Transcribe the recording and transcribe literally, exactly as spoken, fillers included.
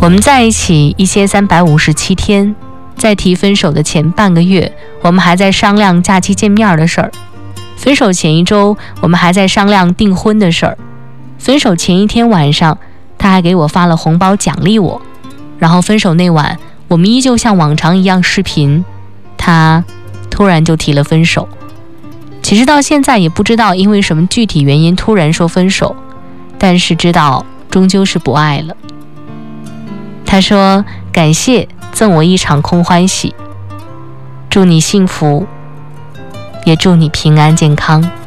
我们在一起一千三百五十七天，在提分手的前半个月，我们还在商量假期见面的事儿；分手前一周，我们还在商量订婚的事儿；分手前一天晚上，他还给我发了红包奖励我。然后分手那晚，我们依旧像往常一样视频，他突然就提了分手。其实到现在也不知道因为什么具体原因突然说分手，但是知道终究是不爱了。他说感谢赠我一场空欢喜，祝你幸福，也祝你平安健康。